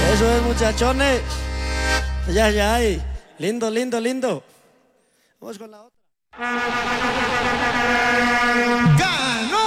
Eso es, muchachones. Ya, ya, ay. Lindo, lindo, lindo. Vamos con la otra. ¡Ganó!